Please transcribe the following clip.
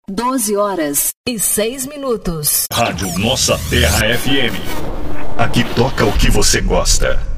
12h06. Rádio Nossa Terra FM. Aqui toca o que você gosta.